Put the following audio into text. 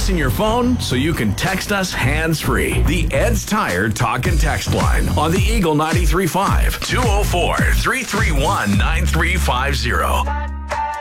us in your phone so you can text us hands-free. The Ed's Tire Talk and Text line on the Eagle 93.5, 204-331-9350.